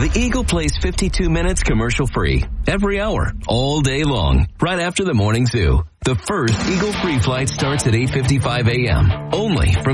The Eagle plays 52 minutes commercial free every hour, all day long, right after the morning zoo. The first Eagle free flight starts at 8:55 a.m. only from